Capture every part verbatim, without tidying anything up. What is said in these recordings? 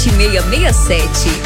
sete seis seis sete.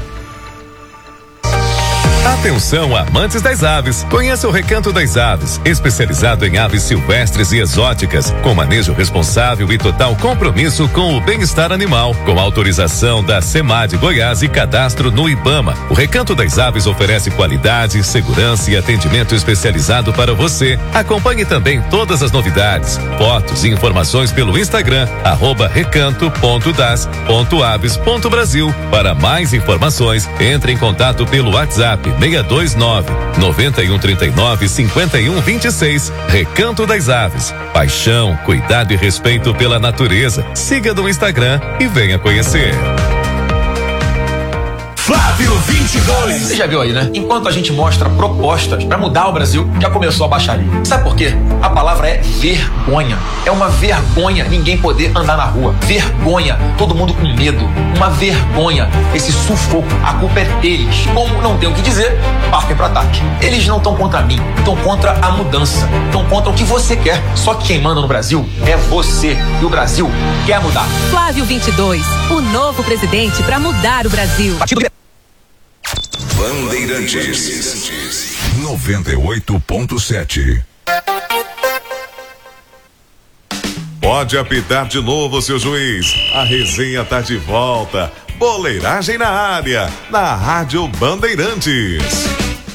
Atenção, amantes das aves. Conheça o Recanto das Aves, especializado em aves silvestres e exóticas, com manejo responsável e total compromisso com o bem-estar animal, com autorização da SEMAD Goiás e cadastro no IBAMA. O Recanto das Aves oferece qualidade, segurança e atendimento especializado para você. Acompanhe também todas as novidades, fotos e informações pelo Instagram, arroba recanto ponto das ponto aves ponto brasil. Para mais informações, entre em contato pelo WhatsApp seis dois nove, nove um três nove, cinco um dois seis. Recanto das Aves. Paixão, cuidado e respeito pela natureza. Siga no Instagram e venha conhecer. Flávio vinte e dois. Você já viu aí, né? Enquanto a gente mostra propostas para mudar o Brasil, já começou a baixaria. Sabe por quê? A palavra é vergonha. É uma vergonha ninguém poder andar na rua. Vergonha. Todo mundo com medo. Uma vergonha. Esse sufoco. A culpa é deles. Como não tem o que dizer, partem pro ataque. Eles não estão contra mim. Estão contra a mudança. Estão contra o que você quer. Só que quem manda no Brasil é você. E o Brasil quer mudar. Flávio vinte e dois. O novo presidente para mudar o Brasil. Partido Bandeirantes noventa e oito ponto sete. Pode apitar de novo, seu juiz. A resenha tá de volta. Boleiragem na área, na Rádio Bandeirantes.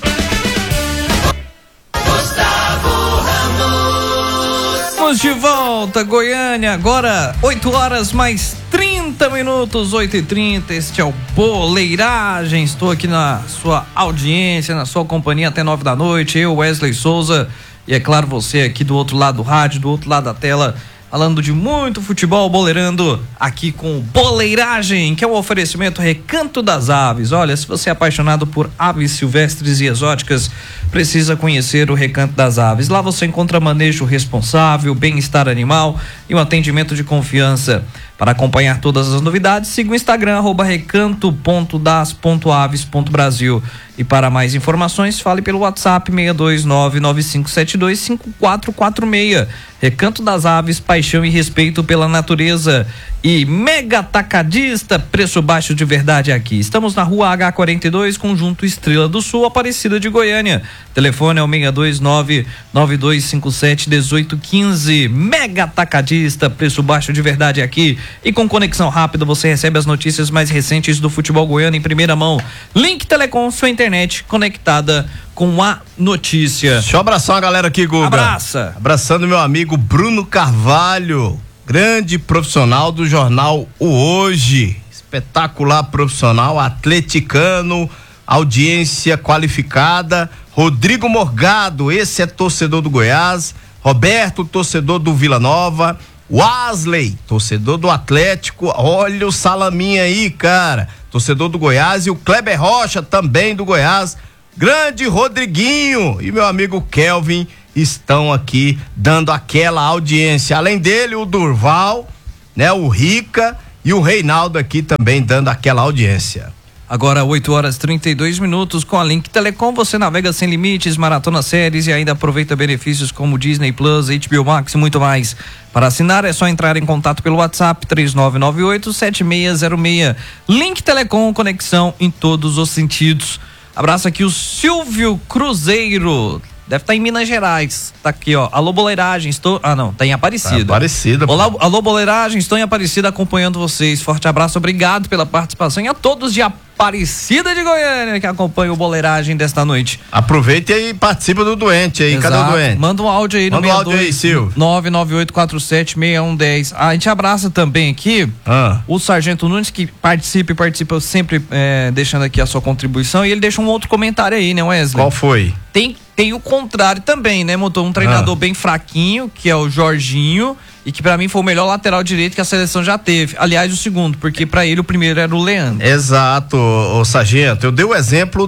Estamos de volta, Goiânia. Agora oito horas mais trinta minutos, oito e trinta. Este é o Boleiragem. Estou aqui na sua audiência, na sua companhia até nove da noite. Eu, Wesley Souza, e é claro, você aqui do outro lado do rádio, do outro lado da tela, falando de muito futebol, boleirando aqui com Boleiragem, que é um oferecimento Recanto das Aves. Olha, se você é apaixonado por aves silvestres e exóticas, precisa conhecer o Recanto das Aves. Lá você encontra manejo responsável, bem-estar animal e um atendimento de confiança. Para acompanhar todas as novidades, siga o Instagram, arroba recanto ponto das ponto aves ponto brasil. E para mais informações, fale pelo WhatsApp seis dois nove, nove cinco sete dois, cinco quatro quatro seis. Recanto das Aves, paixão e respeito pela natureza. E Mega Atacadista, preço baixo de verdade aqui. Estamos na rua H quarenta e dois, Conjunto Estrela do Sul, Aparecida de Goiânia. Telefone é o seis dois nove, nove dois cinco sete, um oito um cinco. Mega Atacadista, preço baixo de verdade aqui. E com conexão rápida você recebe as notícias mais recentes do futebol goiano em primeira mão. Link Telecom, sua internet conectada com a notícia. Deixa eu abraçar uma galera aqui, Guga. Abraça. Abraçando meu amigo Bruno Carvalho, grande profissional do jornal O Hoje. Espetacular profissional, atleticano, audiência qualificada. Rodrigo Morgado, esse é torcedor do Goiás. Roberto, torcedor do Vila Nova. Wesley, torcedor do Atlético. Olha o Salaminha aí, cara, torcedor do Goiás. E o Kleber Rocha, também do Goiás. Grande Rodriguinho e meu amigo Kelvin estão aqui dando aquela audiência. Além dele, o Durval, né, o Rica e o Reinaldo aqui também dando aquela audiência. Agora oito horas e trinta e dois minutos. Com a Link Telecom você navega sem limites, maratona séries e ainda aproveita benefícios como Disney Plus, H B O Max e muito mais. Para assinar é só entrar em contato pelo WhatsApp três nove nove oito, sete seis zero seis. Link Telecom, conexão em todos os sentidos. Abraço aqui o Silvio Cruzeiro. Deve estar em Minas Gerais. Tá aqui, ó. Alô, Boleiragem, estou... Ah, não, tá em Aparecida. Tá Aparecida. Olá, alô, Boleiragem, estou em Aparecida acompanhando vocês. Forte abraço, obrigado pela participação e a todos de Aparecida de Goiânia que acompanham o Boleiragem desta noite. Aproveita e participa do doente aí. Exato. Cadê o doente? Manda um áudio aí no Manda um áudio aí, Silvio. nove nove oito quatro sete, seis um um zero. A gente abraça também aqui ah. o Sargento Nunes, que participa e participa sempre é, deixando aqui a sua contribuição, e ele deixa um outro comentário aí, né, Wesley? Qual foi? Tem, tem o contrário também, né, Motor? Um treinador ah. bem fraquinho, que é o Jorginho, e que pra mim foi o melhor lateral direito que a seleção já teve. Aliás, o segundo, porque pra ele o primeiro era o Leandro. Exato, ô Sargento. Eu dei o exemplo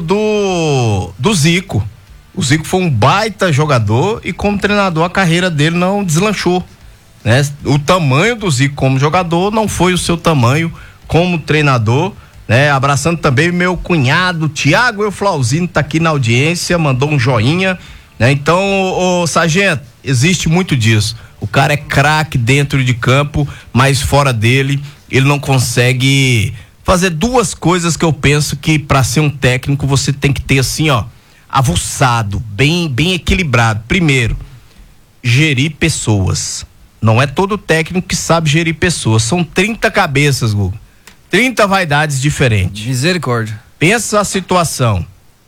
do do Zico. O Zico foi um baita jogador e como treinador a carreira dele não deslanchou, né? O tamanho do Zico como jogador não foi o seu tamanho como treinador, né? Abraçando também meu cunhado Tiago Euflauzino, tá aqui na audiência, mandou um joinha, né? Então, ô, ô Sargento, existe muito disso. O cara é craque dentro de campo, mas fora dele ele não consegue fazer duas coisas que eu penso que para ser um técnico você tem que ter assim, ó, avuçado, bem, bem equilibrado. Primeiro, gerir pessoas. Não é todo técnico que sabe gerir pessoas. São trinta cabeças, Google. trinta vaidades diferentes. Misericórdia. Pensa a situação.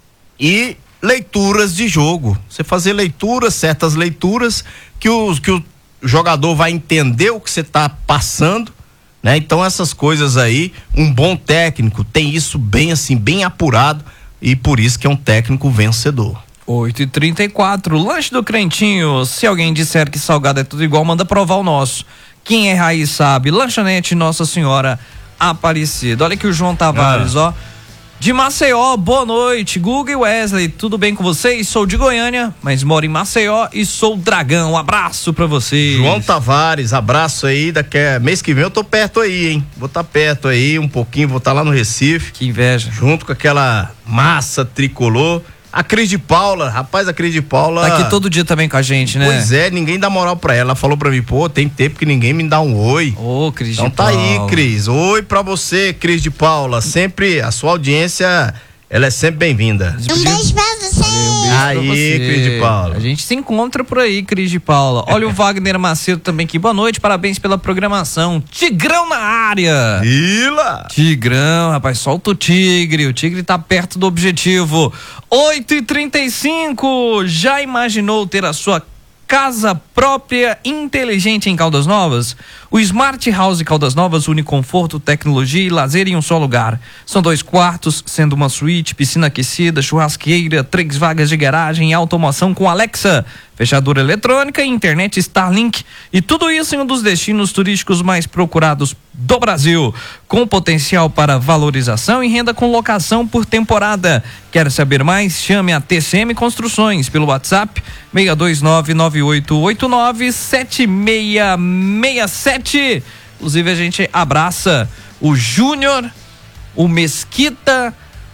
E leituras de jogo. Você fazer leituras, certas leituras que, os, que o jogador vai entender o que você está passando, né? Então essas coisas aí, um bom técnico tem isso bem assim, bem apurado, e por isso que é um técnico vencedor. oito e trinta e quatro, lanche do Crentinho. Se alguém disser que salgado é tudo igual, manda provar o nosso. Quem é raiz sabe. Lanchonete Nossa Senhora Aparecida. Olha aqui o João Tavares, ah. ó. De Maceió, boa noite, Guga e Wesley, tudo bem com vocês? Sou de Goiânia, mas moro em Maceió e sou Dragão, um abraço pra vocês. João Tavares, abraço aí, daqui a mês que vem eu tô perto aí, hein? Vou estar tá perto aí um pouquinho, vou estar tá lá no Recife. Que inveja. Junto com aquela massa tricolor. A Cris de Paula, rapaz, a Cris de Paula... Tá aqui todo dia também com a gente, né? Pois é, ninguém dá moral pra ela. Ela falou pra mim, pô, tem tempo que ninguém me dá um oi. Ô, Cris então de tá Paula. Aí, Cris. Oi pra você, Cris de Paula. Sempre, a sua audiência, ela é sempre bem-vinda. Um beijo pra você. Um beijo aí, pra você. Cris de Paula. A gente se encontra por aí, Cris de Paula. Olha o Wagner Macedo também aqui. Boa noite, parabéns pela programação. Tigrão na área. Vila. Tigrão, rapaz, solta o tigre. O tigre tá perto do objetivo. oito e trinta e cinco. Já imaginou ter a sua casa própria inteligente em Caldas Novas? O Smart House Caldas Novas une conforto, tecnologia e lazer em um só lugar. São dois quartos, sendo uma suíte, piscina aquecida, churrasqueira, três vagas de garagem e automação com Alexa, fechadura eletrônica e internet Starlink. E tudo isso em um dos destinos turísticos mais procurados do Brasil, com potencial para valorização e renda com locação por temporada. Quer saber mais? Chame a T C M Construções pelo WhatsApp seis dois nove nove oito oito nove sete seis seis sete. Inclusive a gente abraça o Júnior, o Mesquita,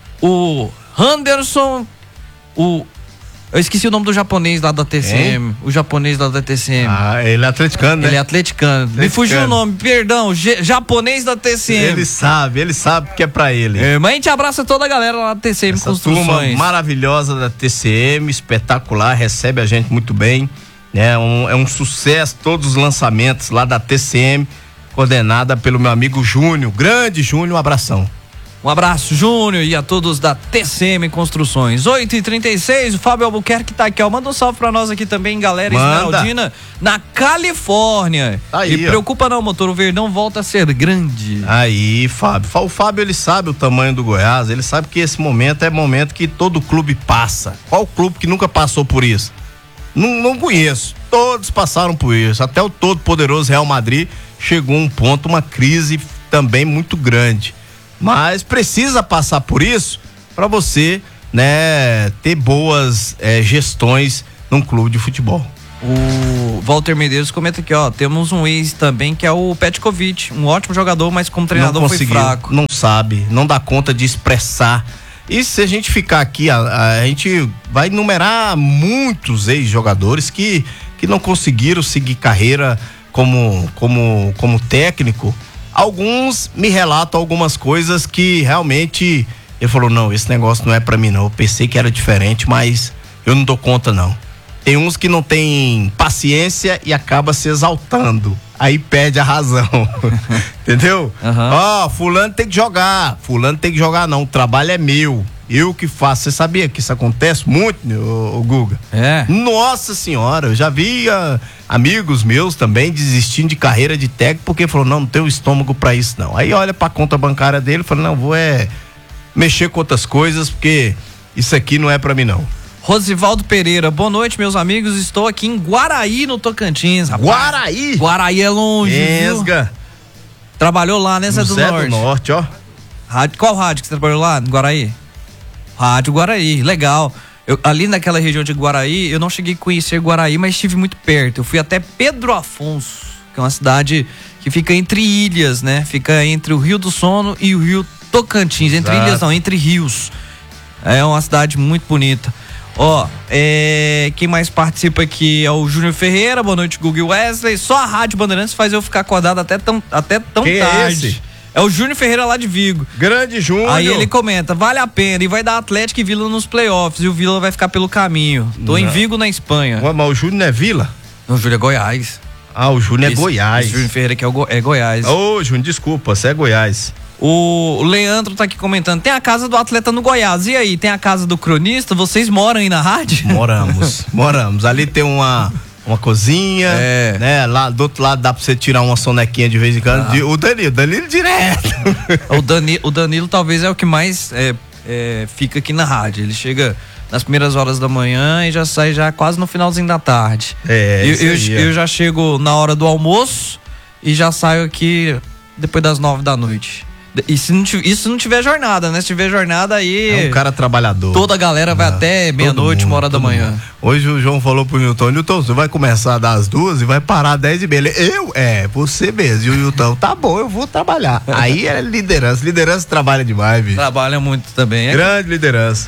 o Anderson, o eu esqueci o nome do japonês lá da T C M. Hein? O japonês lá da T C M. Ah, ele é atleticano, né? Ele é atleticano. atleticano. Me fugiu o nome, perdão. G- japonês da T C M. Ele sabe, ele sabe que é pra ele. É, mas a gente abraça toda a galera lá da T C M Essa Construções. turma maravilhosa da T C M, espetacular, recebe a gente muito bem. É um, é um sucesso todos os lançamentos lá da T C M, coordenada pelo meu amigo Júnior. Grande Júnior, um abração. Um abraço, Júnior, e a todos da T C M Construções. oito e trinta e seis, o Fábio Albuquerque tá aqui, ó. Manda um salve pra nós aqui também, galera Esmeraldina, na Califórnia. Aí, e preocupa não, motor, o Verdão volta a ser grande. Aí, Fábio. O Fábio, ele sabe o tamanho do Goiás, ele sabe que esse momento é momento que todo clube passa. Qual clube que nunca passou por isso? Não, não conheço. Todos passaram por isso. Até o todo poderoso Real Madrid chegou a um ponto, uma crise também muito grande. Mas precisa passar por isso para você, né, ter boas é, gestões num clube de futebol. O Walter Medeiros comenta aqui, ó, temos um ex também que é o Petkovic, um ótimo jogador, mas como treinador foi fraco. Não sabe, não dá conta de expressar. E se a gente ficar aqui, a, a gente vai enumerar muitos ex-jogadores que, que não conseguiram seguir carreira como, como, como técnico. Alguns me relatam algumas coisas que realmente ele falou, não, esse negócio não é pra mim não, eu pensei que era diferente, mas eu não dou conta não. Tem uns que não tem paciência e acaba se exaltando, aí perde a razão. Entendeu? Ó, uhum. oh, fulano tem que jogar, fulano tem que jogar não, o trabalho é meu, eu que faço. Você sabia que isso acontece muito, o, o Guga? É. Nossa senhora, eu já vi uh, amigos meus também desistindo de carreira de técnico porque falou, não, não tenho estômago pra isso não. Aí olha pra conta bancária dele e fala, não, vou é mexer com outras coisas porque isso aqui não é pra mim não. Rosivaldo Pereira, boa noite, meus amigos. Estou aqui em Guaraí, no Tocantins. Rapaz. Guaraí? Guaraí é longe. Esga. Viu? Trabalhou lá, né, Zé do Zé Norte? do Norte, ó. Rádio, qual rádio que você trabalhou lá, em Guaraí? Rádio Guaraí, legal. Eu, ali naquela região de Guaraí, eu não cheguei a conhecer Guaraí, mas estive muito perto. Eu fui até Pedro Afonso, que é uma cidade que fica entre ilhas, né? Fica entre o Rio do Sono e o Rio Tocantins. Entre Exato. ilhas não, entre rios. É uma cidade muito bonita. Ó, é, quem mais participa aqui é o Júnior Ferreira, boa noite, Google Wesley. Só a Rádio Bandeirantes faz eu ficar acordado até tão, até tão quem tarde. É esse? É o Júnior Ferreira lá de Vigo. Grande Júnior. Aí ele comenta, vale a pena, e vai dar Atlético e Vila nos playoffs, e o Vila vai ficar pelo caminho. Tô não. em Vigo, na Espanha. Ué, mas o Júnior não é Vila? Não, o Júnior é Goiás. Ah, o Júnior é Goiás. O Júnior Ferreira que é, o Go- é Goiás. Ô, Júnior, desculpa, você é Goiás. O, o Leandro tá aqui comentando, tem a casa do atleta no Goiás, e aí, tem a casa do cronista? Vocês moram aí na rádio? Moramos, moramos. Ali tem uma... Uma cozinha, é. né? Lá do outro lado dá pra você tirar uma sonequinha de vez em quando. Ah. O Danilo, Danilo direto. O Danilo, o Danilo talvez é o que mais é, é, fica aqui na rádio. Ele chega nas primeiras horas da manhã e já sai já quase no finalzinho da tarde. É, eu, eu, aí, é. eu já chego na hora do almoço e já saio aqui depois das nove da noite. E se não, tiver, isso não tiver jornada, né? Se tiver jornada aí... É um cara trabalhador. Toda a galera vai ah, até meia-noite, uma hora da manhã. Mundo. Hoje o João falou pro Nilton, Nilton, você vai começar das duas e vai parar dez e meia. Eu? É, você mesmo. E o Nilton, tá bom, eu vou trabalhar. Aí é liderança. Liderança trabalha demais, bicho. Trabalha muito também. É? Grande liderança.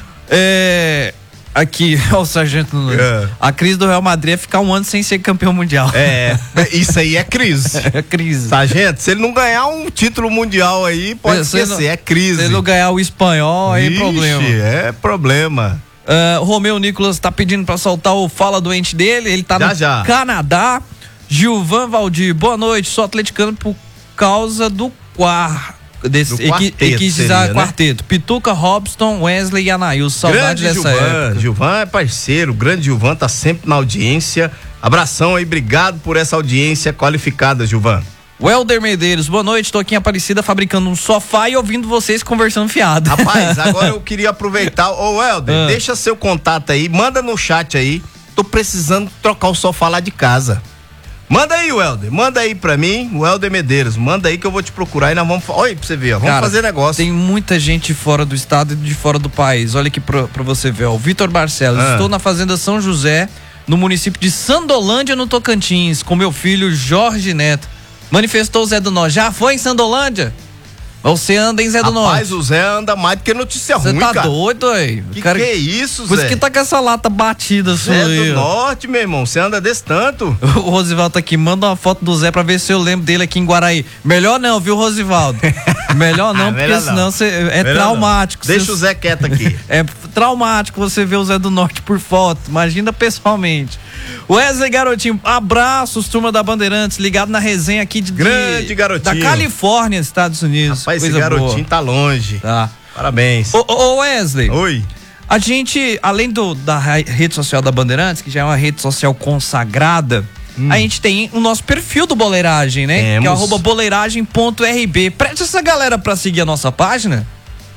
É... Aqui, ó, o Sargento Nunes. É. A crise do Real Madrid é ficar um ano sem ser campeão mundial. É, isso aí é crise. É crise. Sargento, se ele não ganhar um título mundial aí, pode é, esquecer, não, é crise. Se ele não ganhar o espanhol, aí é problema. É problema. Uh, o Romeu Nicolas tá pedindo pra soltar o fala doente dele, ele tá já, no já. Canadá. Gilvan Valdir, boa noite, sou atleticano por causa do quarto. Desse, do quarteto, ele quis dizer seria, quarteto. Né? Pituca, Robson, Wesley e Anaílson. Saudade grande dessa Gilvan, época. Gilvan é parceiro, o grande Gilvan tá sempre na audiência. Abração aí, obrigado por essa audiência qualificada, Gilvan. Welder Medeiros, boa noite, tô aqui em Aparecida fabricando um sofá e ouvindo vocês conversando fiado. Rapaz, agora eu queria aproveitar, ô Welder, ah. deixa seu contato aí, manda no chat aí, tô precisando trocar o sofá lá de casa. Manda aí, Welder, manda aí pra mim, o Welder Medeiros, manda aí que eu vou te procurar e nós vamos, olha aí pra você ver, ó, vamos Cara, fazer negócio. Tem muita gente fora do estado e de fora do país, olha aqui pra, pra você ver, ó, o Vitor Barcelos, ah. estou na Fazenda São José, no município de Sandolândia, no Tocantins, com meu filho Jorge Neto. Manifestou o Zé do Norte, já foi em Sandolândia? Você anda em Zé do Norte. Rapaz, o Zé anda mais do que notícia ruim, cara. Você tá doido, aí? Que cara... que é isso, Zé? Por isso que tá com essa lata batida, Zé do Norte, meu irmão, você anda desse tanto? O Rosivaldo tá aqui, manda uma foto do Zé pra ver se eu lembro dele aqui em Guaraí. Melhor não, viu, Rosivaldo? Melhor não, ah, porque melhor senão você é melhor traumático. Deixa cê... o Zé quieto aqui. É traumático você ver o Zé do Norte por foto, imagina pessoalmente. Wesley Garotinho, abraços, turma da Bandeirantes, ligado na resenha aqui de, Grande de, Garotinho. da Califórnia, Estados Unidos. Rapaz, esse garotinho boa. Tá longe. Tá. Parabéns. Ô, ô Wesley. Oi. A gente, além do, da rede social da Bandeirantes, que já é uma rede social consagrada, hum. a gente tem o nosso perfil do Boleiragem, né? Temos. Que é arroba boleiragem ponto r b. Preste essa galera pra seguir a nossa página.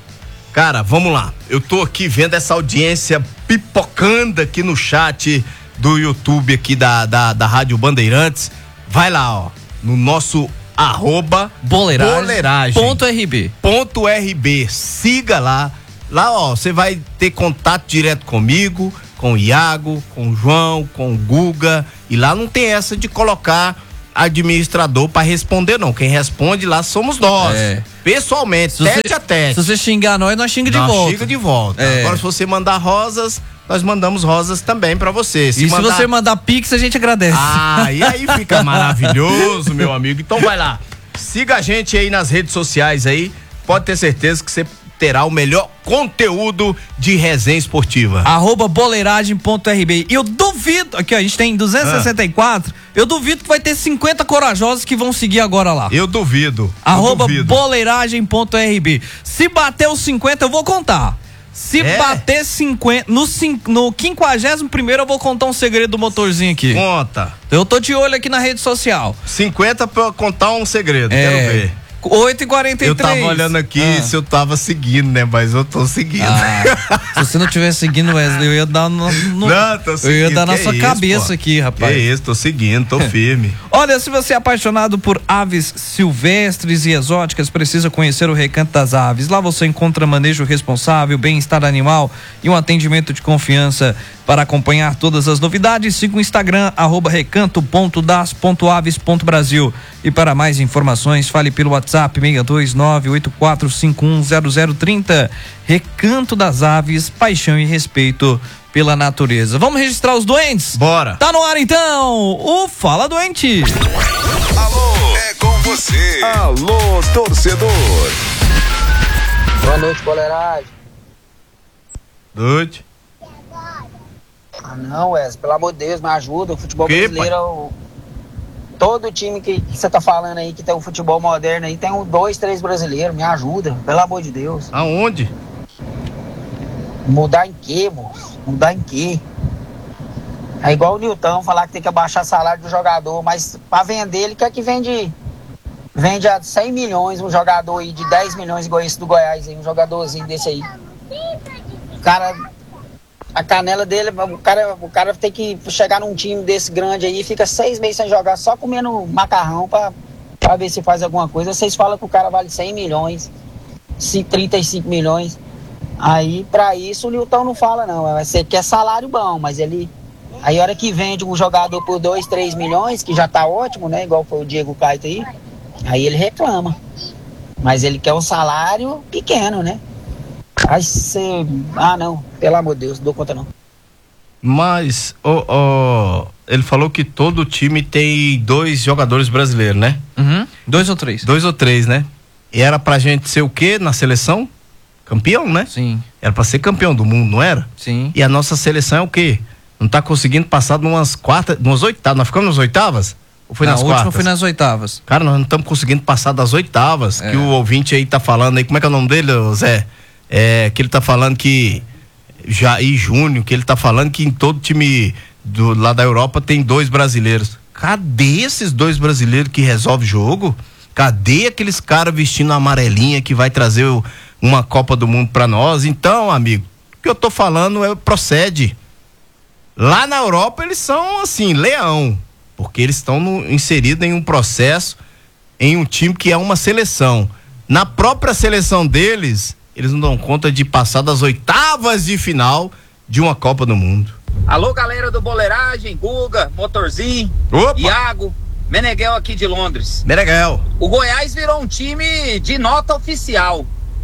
Cara, vamos lá. Eu tô aqui vendo essa audiência pipocando aqui no chat do YouTube aqui da, da, da Rádio Bandeirantes. Vai lá, ó, no nosso arroba boleiragem, boleiragem ponto rb. Ponto rb. Siga lá. Lá, ó, você vai ter contato direto comigo, com o Iago, com o João, com o Guga. E lá não tem essa de colocar administrador pra responder, não. Quem responde lá somos nós. É. Pessoalmente, se tete você, a tete. Se você xingar nós, nós xinga de nós volta. Xinga de volta. É. Agora, se você mandar rosas, nós mandamos rosas também pra você. Se e mandar... se você mandar pix, a gente agradece. Ah, e aí fica maravilhoso, meu amigo. Então vai lá, siga a gente aí nas redes sociais aí, pode ter certeza que você terá o melhor conteúdo de resenha esportiva. Arroba boleiragem ponto r b. E eu duvido, aqui ó, a gente tem duzentos e sessenta e quatro, ah. eu duvido que vai ter cinquenta corajosos que vão seguir agora lá. Eu duvido. Arroba boleiragem ponto r b. Se bater os cinquenta, eu vou contar. Se é? bater cinquenta, no, no quinquagésimo primeiro eu vou contar um segredo do motorzinho aqui. Conta. Eu tô de olho aqui na rede social. cinquenta pra contar um segredo, é. quero ver. oito e quarenta e três. Eu tava olhando aqui ah. se eu tava seguindo, né? Mas eu tô seguindo. Ah, se você não tivesse seguindo, Wesley, eu ia dar no, no não, tô seguindo. Eu ia dar na que sua isso, cabeça pô. aqui, rapaz. Que isso, tô seguindo, tô firme. Olha, se você é apaixonado por aves silvestres e exóticas, precisa conhecer o Recanto das Aves. Lá você encontra manejo responsável, bem-estar animal e um atendimento de confiança. Para acompanhar todas as novidades, siga o Instagram, arroba recanto ponto das ponto aves ponto brasil. E para mais informações, fale pelo WhatsApp seis dois nove oito quatro cinco um zero zero três zero. Recanto das Aves, paixão e respeito pela natureza. Vamos registrar os doentes? Bora. Tá no ar então, o Fala Doente. Alô, é com você. você. Alô, torcedor. Boa noite, boleiragem. Noite. Ah não, Wes, pelo amor de Deus, me ajuda. O futebol Que, brasileiro, o... todo time que você tá falando aí, que tem um futebol moderno aí, tem um, dois, três brasileiros, me ajuda, pelo amor de Deus. Aonde? Mudar em quê, moço? Mudar em quê? É igual o Nilton falar que tem que abaixar o salário do jogador, mas pra vender ele quer que vende, vende a cem milhões um jogador aí de dez milhões igual esse do Goiás aí, um jogadorzinho desse aí. O cara, a canela dele, o cara, o cara tem que chegar num time desse grande aí e fica seis meses sem jogar, só comendo macarrão pra, pra ver se faz alguma coisa. Vocês falam que o cara vale cem milhões, trinta e cinco milhões. Aí, pra isso, o Nilton não fala, não. Você quer salário bom, mas ele... Aí, a hora que vende um jogador por dois, três milhões, que já tá ótimo, né? Igual foi o Diego Caito aí. Aí ele reclama. Mas ele quer um salário pequeno, né? Aí você... Ah, não. Pelo amor de Deus, não dou conta, não. Mas, oh, oh, ele falou que todo time tem dois jogadores brasileiros, né? Uhum. Dois ou três? Dois ou três, né? E era pra gente ser o quê na seleção? Campeão, né? Sim. Era pra ser campeão do mundo, não era? Sim. E a nossa seleção é o quê? Não tá conseguindo passar de umas quartas, umas oitavas. Nós ficamos nas oitavas? Ou foi não, nas o quartas? último foi nas oitavas. Cara, nós não estamos conseguindo passar das oitavas. É. Que o ouvinte aí tá falando aí. Como é que é o nome dele, Zé? É, que ele tá falando que... Jair Júnior, que ele tá falando que em todo time do, lá da Europa tem dois brasileiros. Cadê esses dois brasileiros que resolve jogo? Cadê aqueles caras vestindo a amarelinha que vai trazer o, uma Copa do Mundo pra nós? Então, amigo, o que eu tô falando é procede. Lá na Europa eles são assim, leão, porque eles estão inseridos em um processo, em um time que é uma seleção. Na própria seleção deles, eles não dão conta de passar das oitavas de final de uma Copa do Mundo. Alô, galera do Boleiragem, Guga, Motorzinho, Opa. Iago, Meneghel aqui de Londres. Meneghel. O Goiás virou um time de nota oficial,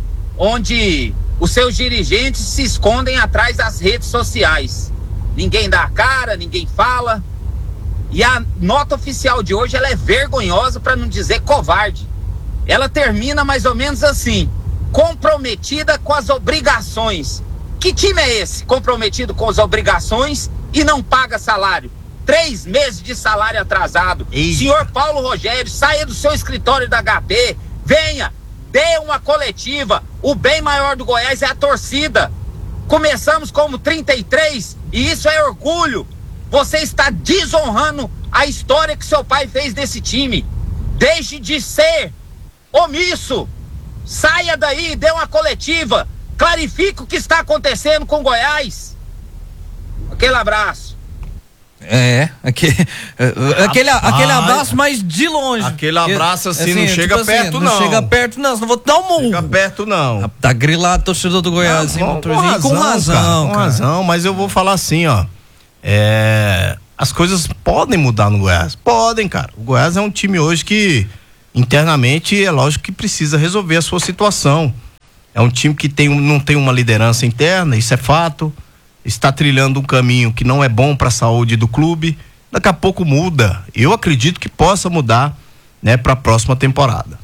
onde os seus dirigentes se escondem atrás das redes sociais. Ninguém dá a cara, ninguém fala. E a nota oficial de hoje, ela é vergonhosa, para não dizer covarde. Ela termina mais ou menos assim: comprometida com as obrigações. Que time é esse, comprometido com as obrigações e não paga salário? Três meses de salário atrasado. Eita. Senhor Paulo Rogério, saia do seu escritório da H P, venha, dê uma coletiva. O bem maior do Goiás é a torcida. Começamos como trinta e três e isso é orgulho. Você está desonrando a história que seu pai fez desse time. Deixe de ser omisso. Saia daí, dê uma coletiva. Clarifique o que está acontecendo com Goiás. Aquele abraço. É, aquele, aquele, aquele abraço, mas de longe. Aquele abraço assim, assim, não chega tipo perto, assim, não. Não chega perto, não, senão vou te dar um murro. Chega perto, não. Tá grilado, torcedor do Goiás, Não, hein, com, motorzinho? com razão, cara, com cara. razão, mas eu vou falar assim, ó. É, as coisas podem mudar no Goiás. Podem, cara. O Goiás é um time hoje que, internamente, é lógico que precisa resolver a sua situação. É um time que tem, não tem uma liderança interna, isso é fato. Está trilhando um caminho que não é bom para a saúde do clube. Daqui a pouco muda. Eu acredito que possa mudar, né, para a próxima temporada.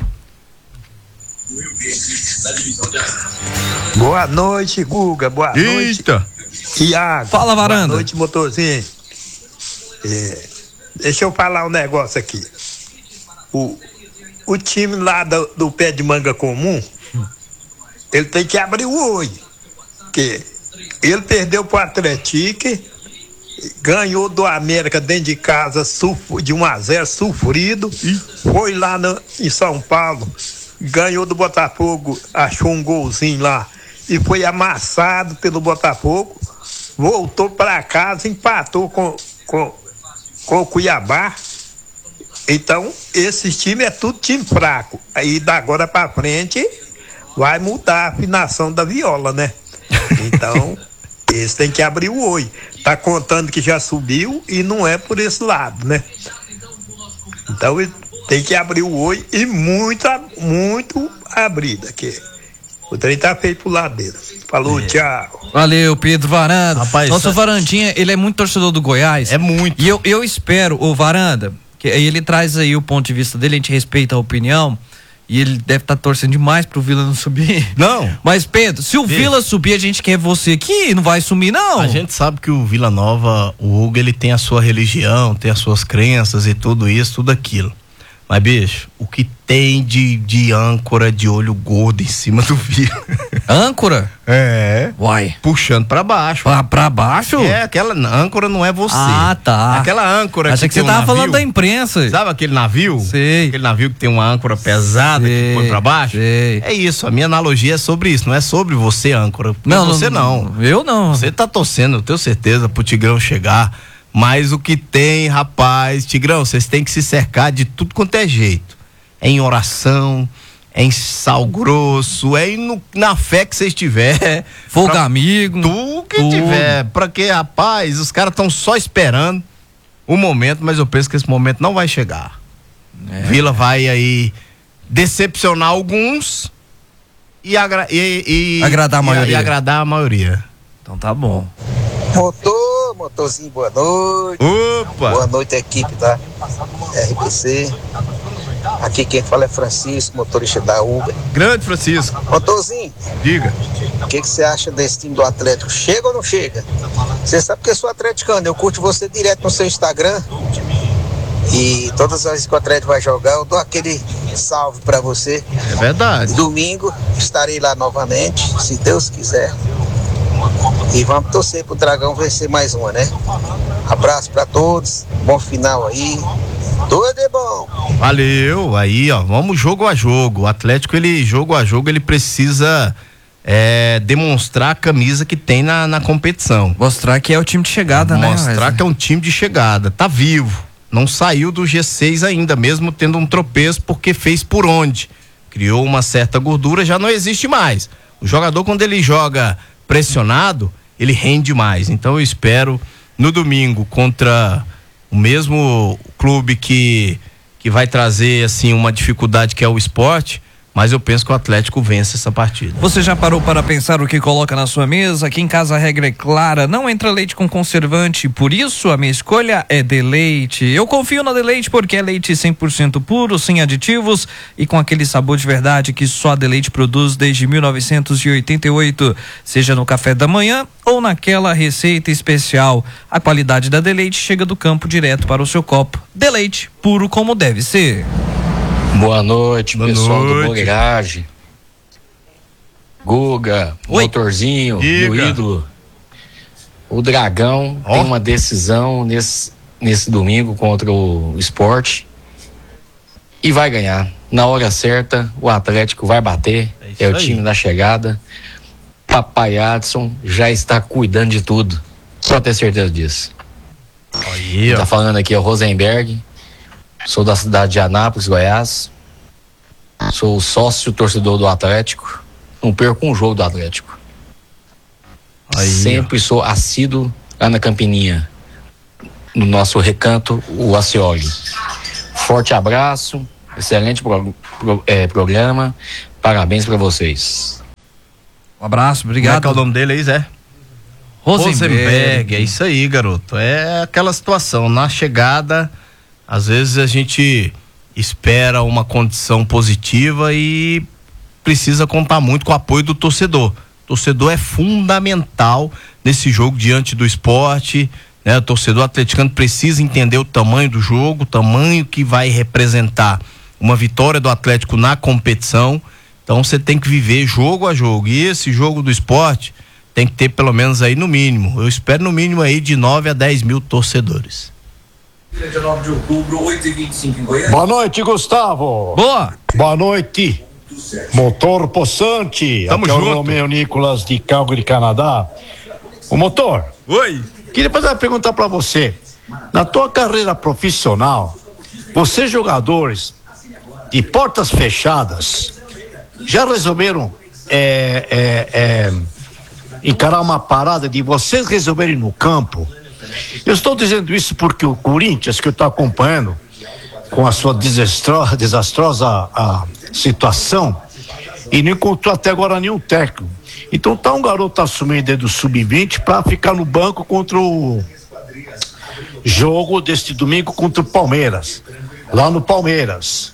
Boa noite, Guga. Boa Eita. noite, Iago. Fala, Varanda. Boa noite, Motorzinho. É, deixa eu falar um negócio aqui. O, o time lá do, do pé de manga comum, ele tem que abrir o olho. Porque ele perdeu pro Atlético, ganhou do América dentro de casa de um a zero sofrido, foi lá no, em São Paulo, ganhou do Botafogo, achou um golzinho lá e foi amassado pelo Botafogo, voltou para casa, empatou com, com, com o Cuiabá. Então esse time é tudo time fraco. Aí da agora para frente vai mudar a afinação da viola, né? Então esse tem que abrir o olho. Tá contando que já subiu e não é por esse lado, né? Então tem que abrir o olho e muito, muito abrida, que o trem tá feito pro lado dele. Falou, é. Tchau. Valeu, Pedro Varanda. Rapaz, Nosso isso... Varandinha, ele é muito torcedor do Goiás. É muito. E eu, eu espero, ô Varanda, Que aí ele traz aí o ponto de vista dele, a gente respeita a opinião. E ele deve estar tá torcendo demais pro Vila não subir. Não. Mas, Pedro, se o Pedro. Vila subir, a gente quer você aqui, não vai sumir, não. A gente sabe que o Vila Nova, o Hugo, ele tem a sua religião, tem as suas crenças e tudo isso, tudo aquilo. Mas, bicho, o que tem de, de âncora de olho gordo em cima do Vila? Âncora? É. Uai. Puxando pra baixo. Pra, pra baixo? É, aquela âncora não é você. Ah, tá. Aquela âncora Achei que, que você um tava navio, falando da imprensa. Sabe aquele navio? Sei. Aquele navio que tem uma âncora pesada sei, que põe pra baixo? Sei. É isso, a minha analogia é sobre isso, não é sobre você, âncora. Não, não você não, não. Eu não. Você tá torcendo, eu tenho certeza, pro Tigrão chegar. Mas o que tem, rapaz, Tigrão, vocês têm que se cercar de tudo quanto é jeito. É em oração, é em sal grosso, é no, na fé que vocês tiver. Fogo amigo. Tu que tudo. tiver. Pra que, rapaz, os caras estão só esperando o momento, mas eu penso que esse momento não vai chegar. É. Vila vai aí decepcionar alguns e, agra e, e agradar a maioria. E, e agradar a maioria. Então tá bom. Motor, motorzinho, boa noite. Opa! Boa noite, equipe da R B C. Aqui quem fala é Francisco, motorista da Uber. Grande Francisco. Motorzinho. Diga. O que você acha desse time do Atlético? Chega ou não chega? Você sabe que eu sou atleticano, eu curto você direto no seu Instagram. E todas as vezes que o Atlético vai jogar, eu dou aquele salve pra você. É verdade. Domingo estarei lá novamente, se Deus quiser. E vamos torcer pro Dragão vencer mais uma, né? Abraço pra todos, bom final aí. Tudo é bom. Valeu, aí ó, vamos jogo a jogo. O Atlético, ele, jogo a jogo, ele precisa é, demonstrar a camisa que tem na, na competição. Mostrar que é o time de chegada, Mostrar né? Mostrar que é um time de chegada, tá vivo. Não saiu do G seis ainda, mesmo tendo um tropeço, porque fez por onde. Criou uma certa gordura, já não existe mais. O jogador, quando ele joga pressionado, ele rende mais. Então eu espero no domingo contra o mesmo clube que, que vai trazer assim uma dificuldade que é o Sport, mas eu penso que o Atlético vence essa partida. Você já parou para pensar o que coloca na sua mesa? Aqui em casa a regra é clara, não entra leite com conservante, por isso a minha escolha é Deleite. Eu confio na Deleite porque é leite cem por cento puro, sem aditivos e com aquele sabor de verdade que só a Deleite produz desde mil novecentos e oitenta e oito, seja no café da manhã ou naquela receita especial. A qualidade da Deleite chega do campo direto para o seu copo. Deleite, puro como deve ser. Boa noite, Boa pessoal noite. do Boleiragem. Guga, Oi. Motorzinho, Diga. meu ídolo. O Dragão Ó. tem uma decisão nesse, nesse domingo contra o Sport e vai ganhar. Na hora certa, o Atlético vai bater. É isso É, o aí. time da chegada. Papai Adson já está cuidando de tudo. Só ter certeza disso. Aí, Tá ó. falando aqui é o Rosenberg. Sou da cidade de Anápolis, Goiás. Sou sócio torcedor do Atlético. Não perco um jogo do Atlético. Aí, Sempre sou assíduo lá na Campininha. No nosso recanto, o Acioli. Forte abraço. Excelente pro, pro, é, programa. Parabéns pra vocês. Um abraço, Como é obrigado. que é o nome dele aí, Zé? Rosenberg, é isso aí, garoto. É aquela situação, na chegada, às vezes a gente espera uma condição positiva e precisa contar muito com o apoio do torcedor. O torcedor é fundamental nesse jogo diante do Sport, né? O torcedor atleticano precisa entender o tamanho do jogo, o tamanho que vai representar uma vitória do Atlético na competição. Então você tem que viver jogo a jogo. E esse jogo do Sport tem que ter pelo menos aí no mínimo. Eu espero no mínimo aí de nove a dez mil torcedores. dezenove de outubro, oito e vinte e cinco em Goiânia. Boa noite, Gustavo. Boa. Boa noite, Motor Poçante. Tamo Aqui é o junto. Romeu Nicolas de Calgary, Canadá. O Motor, Oi. queria fazer uma pergunta pra você. Na tua carreira profissional, vocês jogadores de portas fechadas já resolveram é, é, é, encarar uma parada de vocês resolverem no campo? Eu estou dizendo isso porque o Corinthians, que eu estou acompanhando com a sua desastrosa, desastrosa a situação, e não encontrou até agora nenhum técnico. Então tá um garoto assumindo dentro do sub vinte para ficar no banco contra o jogo deste domingo contra o Palmeiras, lá no Palmeiras.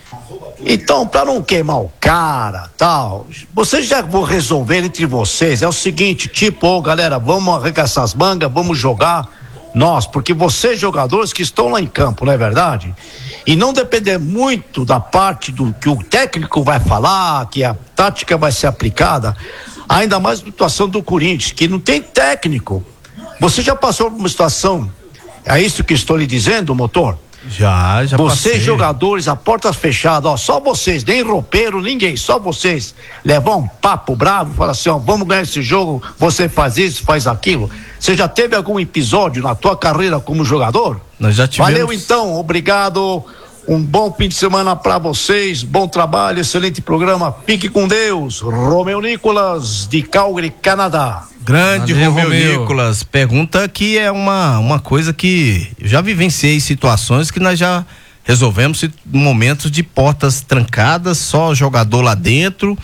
Então, para não queimar o cara, tal, vocês já vão resolver entre vocês. É o seguinte, tipo, oh, galera, vamos arregaçar as mangas, vamos jogar nós, porque vocês jogadores que estão lá em campo, não é verdade? E não depender muito da parte do que o técnico vai falar, que a tática vai ser aplicada, ainda mais na situação do Corinthians, que não tem técnico. Você já passou por uma situação, é isso que estou lhe dizendo, motor? Já, já Vocês passei. jogadores, a portas fechadas, ó, só vocês, nem roupeiro, ninguém, só vocês, levar um papo bravo, falar assim, ó, vamos ganhar esse jogo, você faz isso, faz aquilo. Você já teve algum episódio na tua carreira como jogador? Nós já tivemos. Valeu então, obrigado, um bom fim de semana pra vocês, bom trabalho, excelente programa, fique com Deus, Romeu Nicolas, de Calgary, Canadá. Grande Valeu, Romeu Romeu. Nicolas, pergunta que é uma, uma coisa que eu já vivenciei situações que nós já resolvemos em momentos de portas trancadas, só jogador lá dentro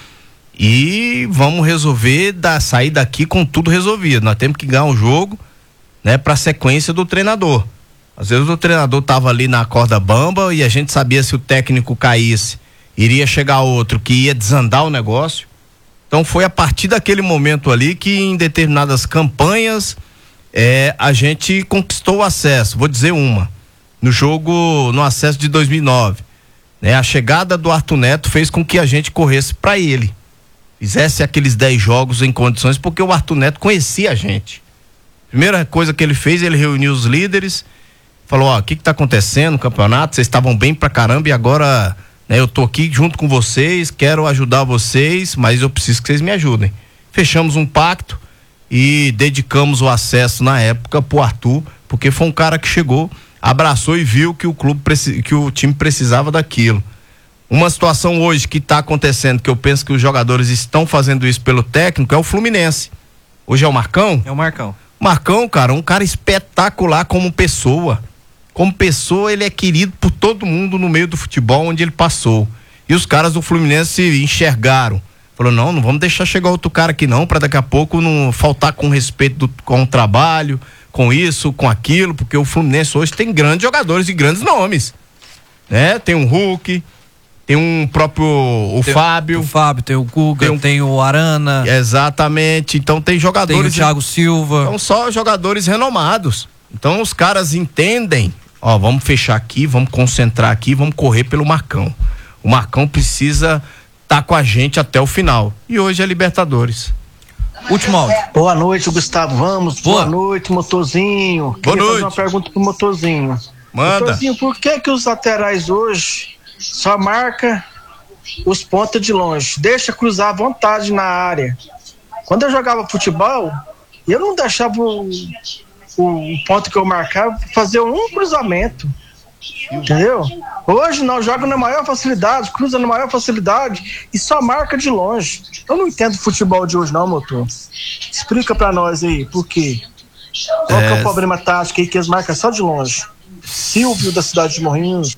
e vamos resolver da, sair daqui com tudo resolvido. Nós temos que ganhar o jogo, né, pra sequência do treinador. Às vezes o treinador tava ali na corda bamba e a gente sabia se o técnico caísse, iria chegar outro que ia desandar o negócio. Então foi a partir daquele momento ali que em determinadas campanhas é, a gente conquistou o acesso. Vou dizer uma, no jogo, no acesso de dois mil e nove, né? A chegada do Arthur Neto fez com que a gente corresse para ele, fizesse aqueles dez jogos em condições, porque o Arthur Neto conhecia a gente. Primeira coisa que ele fez, ele reuniu os líderes, falou, ó, o que que tá acontecendo no campeonato, vocês estavam bem pra caramba e agora... Eu tô aqui junto com vocês, quero ajudar vocês, mas eu preciso que vocês me ajudem. Fechamos um pacto e dedicamos o acesso na época pro Arthur, porque foi um cara que chegou, abraçou e viu que o clube, que o time precisava daquilo. Uma situação hoje que tá acontecendo, que eu penso que os jogadores estão fazendo isso pelo técnico, é o Fluminense. Hoje é o Marcão? É o Marcão. Marcão, cara, um cara espetacular como pessoa. Como pessoa, ele é querido por todo mundo no meio do futebol onde ele passou. E os caras do Fluminense enxergaram. Falou, não, não vamos deixar chegar outro cara aqui não, para daqui a pouco não faltar com respeito do, com o trabalho, com isso, com aquilo, porque o Fluminense hoje tem grandes jogadores e grandes nomes. Né? Tem um Hulk, tem um próprio, o tem, Fábio. O Fábio, tem o Guga, tem, um, tem o Arana. Exatamente, então tem jogadores. Tem o Thiago Silva. São só jogadores renomados. Então os caras entendem, ó, vamos fechar aqui, vamos concentrar aqui, vamos correr pelo Marcão. O Marcão precisa estar tá com a gente até o final. E hoje é Libertadores. Último áudio. Boa noite, Gustavo. Vamos. Boa, Boa noite, Motorzinho. Boa Queria noite. fazer uma pergunta pro Motorzinho. Manda. Motorzinho, por que que os laterais hoje só marca os pontas de longe? Deixa cruzar à vontade na área. Quando eu jogava futebol, eu não deixava o o ponto que eu marcava fazer um cruzamento, entendeu? Hoje nós jogamos na maior facilidade, cruza na maior facilidade e só marca de longe. Eu não entendo futebol de hoje não, motor. Explica pra nós aí, por quê? Qual é... que é o problema tático aí que eles marcam só de longe? Silvio da cidade de Morrinhos.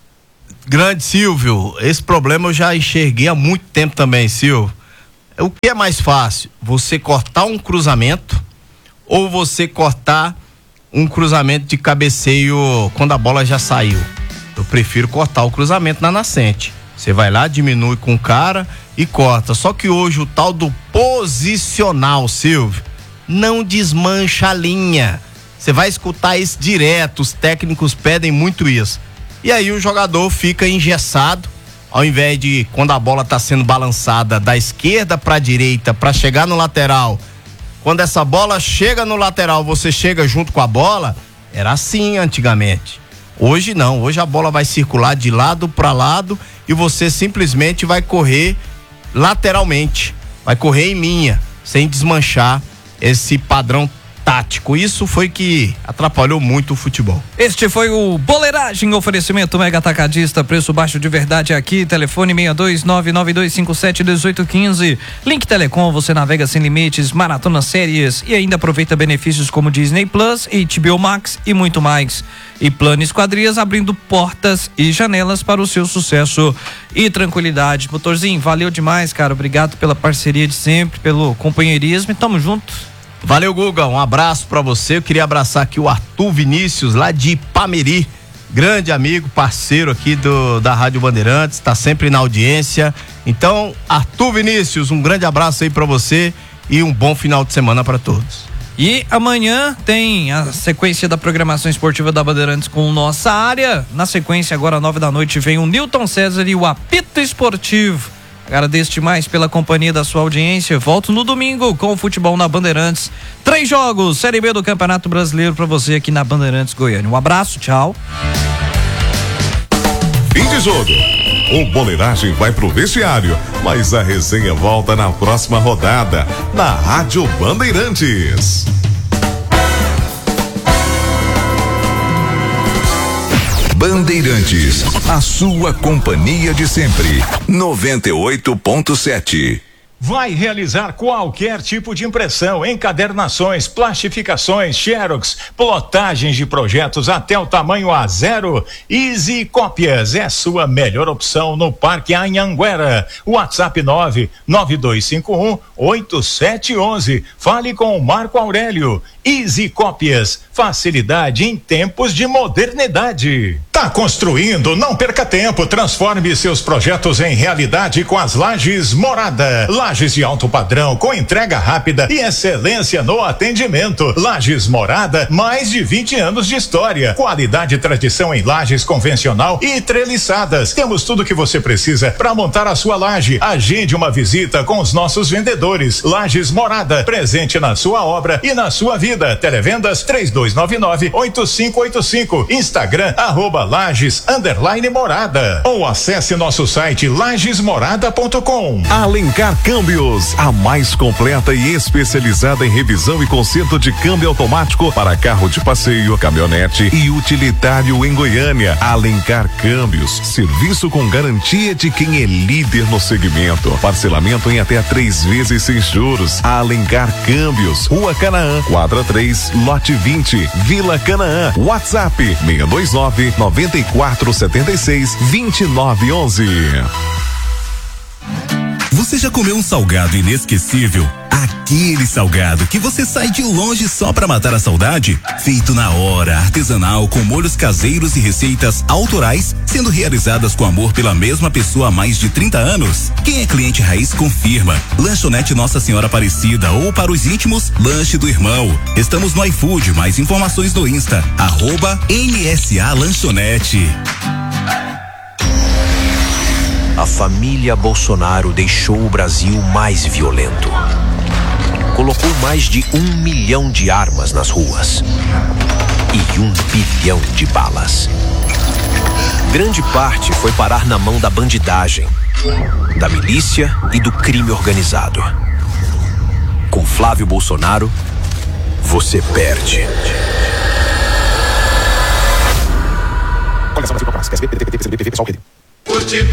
Grande Silvio, esse problema eu já enxerguei há muito tempo também, Silvio. O que é mais fácil? Você cortar um cruzamento ou você cortar um cruzamento de cabeceio quando a bola já saiu? Eu prefiro cortar o cruzamento na nascente. Você vai lá, diminui com o cara e corta. Só que hoje o tal do posicional, Silvio, não desmancha a linha. Você vai escutar isso direto, os técnicos pedem muito isso. E aí o jogador fica engessado, ao invés de, quando a bola está sendo balançada da esquerda para a direita para chegar no lateral, quando essa bola chega no lateral, você chega junto com a bola, era assim antigamente. Hoje não, hoje a bola vai circular de lado para lado e você simplesmente vai correr lateralmente, vai correr em linha, sem desmanchar esse padrão tático. Isso foi que atrapalhou muito o futebol. Este foi o Boleiragem, oferecimento Mega Atacadista, preço baixo de verdade aqui, telefone seis dois nove nove dois cinco sete um oito um cinco. Link Telecom, você navega sem limites, maratona séries e ainda aproveita benefícios como Disney Plus, H B O Max e muito mais. E Plano Esquadrias, abrindo portas e janelas para o seu sucesso e tranquilidade. Motorzinho, valeu demais, cara, obrigado pela parceria de sempre, pelo companheirismo e tamo junto. Valeu, Guga, um abraço pra você. Eu queria abraçar aqui o Arthur Vinícius, lá de Ipameri, grande amigo, parceiro aqui do, da Rádio Bandeirantes, tá sempre na audiência. Então, Arthur Vinícius, um grande abraço aí pra você e um bom final de semana pra todos. E amanhã tem a sequência da programação esportiva da Bandeirantes com Nossa Área. Na sequência, agora nove da noite, vem o Newton César e o Apito Esportivo. Agradeço demais pela companhia da sua audiência. Volto no domingo com o futebol na Bandeirantes. Três jogos, Série B do Campeonato Brasileiro pra você aqui na Bandeirantes Goiânia. Um abraço, tchau. Fim de jogo. O Boleiragem vai pro vestiário, mas a resenha volta na próxima rodada, na Rádio Bandeirantes. Bandeirantes, a sua companhia de sempre. noventa e oito ponto sete. Vai realizar qualquer tipo de impressão, encadernações, plastificações, xerox, plotagens de projetos até o tamanho A zero? Easy Cópias é sua melhor opção no Parque Anhanguera. WhatsApp nove nove dois cinco um oito sete um um. Fale com o Marco Aurélio. Easy Cópias, facilidade em tempos de modernidade. Tá construindo? Não perca tempo. Transforme seus projetos em realidade com as Lajes Morada. Lajes de alto padrão, com entrega rápida e excelência no atendimento. Lajes Morada, mais de vinte anos de história. Qualidade e tradição em lajes convencional e treliçadas. Temos tudo o que você precisa para montar a sua laje. Agende uma visita com os nossos vendedores. Lajes Morada, presente na sua obra e na sua vida. Televendas três dois nove nove oito cinco oito cinco. Instagram arroba Lages underline Morada. Ou acesse nosso site lages morada ponto com. Alencar Câmbios, a mais completa e especializada em revisão e conserto de câmbio automático para carro de passeio, caminhonete e utilitário em Goiânia. Alencar Câmbios, serviço com garantia de quem é líder no segmento. Parcelamento em até três vezes sem juros. Alencar Câmbios, Rua Canaã, quadra três, lote vinte, Vila Canaã. WhatsApp seis dois nove nove quatro sete seis dois nove um um. Você já comeu um salgado inesquecível? Aquele salgado que você sai de longe só pra matar a saudade? Feito na hora, artesanal, com molhos caseiros e receitas autorais, sendo realizadas com amor pela mesma pessoa há mais de trinta anos. Quem é cliente raiz confirma. Lanchonete Nossa Senhora Aparecida, ou para os íntimos, Lanche do Irmão. Estamos no iFood, mais informações no Insta, arroba N S A Lanchonete. A família Bolsonaro deixou o Brasil mais violento. Colocou mais de um milhão de armas nas ruas e um bilhão de balas. Grande parte foi parar na mão da bandidagem, da milícia e do crime organizado. Com Flávio Bolsonaro, você perde. Futebol